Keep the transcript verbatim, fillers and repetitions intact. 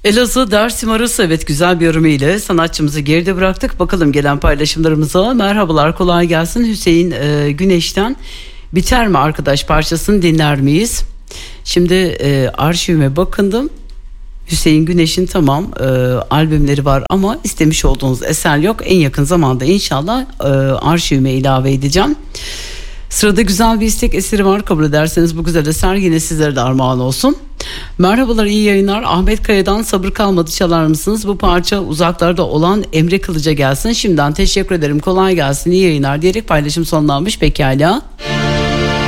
Elazığ Dersim arası, evet, güzel bir yorum ile sanatçımızı geride bıraktık. Bakalım gelen paylaşımlarımıza. Merhabalar, kolay gelsin. Hüseyin e, Güneş'ten Biter mi Arkadaş parçasını dinler miyiz? Şimdi e, arşivime bakındım. Hüseyin Güneş'in tamam e, albümleri var ama istemiş olduğunuz eser yok. En yakın zamanda inşallah e, arşivime ilave edeceğim. Sırada güzel bir istek eseri var. Kabul ederseniz bu güzel eser yine sizlere de armağan olsun. Merhabalar, iyi yayınlar. Ahmet Kaya'dan Sabır Kalmadı çalar mısınız? Bu parça uzaklarda olan Emre Kılıç'a gelsin. Şimdiden teşekkür ederim. Kolay gelsin, iyi yayınlar diyerek paylaşım sonlanmış. Pekala.